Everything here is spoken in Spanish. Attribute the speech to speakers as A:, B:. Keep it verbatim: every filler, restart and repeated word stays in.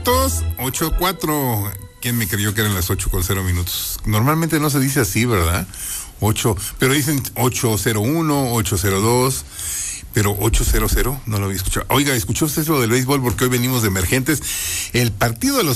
A: ocho cuatro. ¿Quién me creyó que eran las ocho con cero minutos? Normalmente no se dice así, ¿verdad? ocho, pero dicen ocho cero uno, ocho cero dos, pero ocho cero cero, no lo había escuchado. Oiga, ¿escuchó usted lo del béisbol? Porque hoy venimos de emergentes. El partido de los